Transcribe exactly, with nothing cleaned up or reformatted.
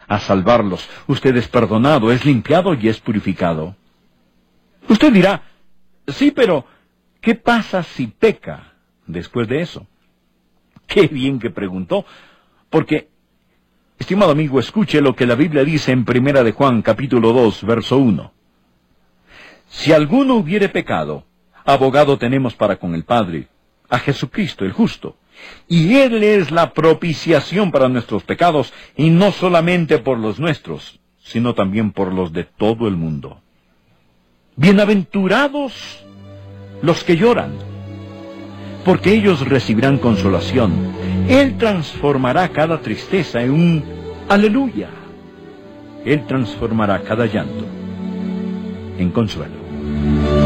a salvarlos. Usted es perdonado, es limpiado y es purificado. Usted dirá, sí, pero ¿qué pasa si peca después de eso? Qué bien que preguntó, porque, estimado amigo, escuche lo que la Biblia dice en Primera de Juan, capítulo dos, verso uno. Si alguno hubiere pecado, abogado tenemos para con el Padre, a Jesucristo el justo. Y Él es la propiciación para nuestros pecados, y no solamente por los nuestros, sino también por los de todo el mundo. Bienaventurados los que lloran, porque ellos recibirán consolación. Él transformará cada tristeza en un aleluya. Él transformará cada llanto en consuelo.